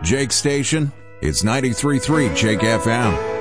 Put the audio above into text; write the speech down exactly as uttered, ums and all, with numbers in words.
Jake Station? It's ninety-three point three Jake F M.